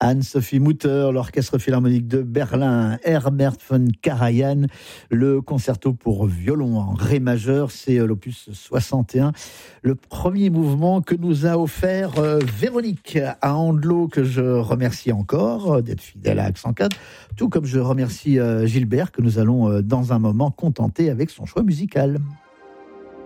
Anne-Sophie Mutter, l'Orchestre Philharmonique de Berlin, Herbert von Karajan, le concerto pour violon en ré majeur, c'est l'opus 61, le premier mouvement que nous a offert Véronique à Andelot, que je remercie encore d'être fidèle à Accent 4, tout comme je remercie Gilbert, que nous allons dans un moment contenter avec son choix musical.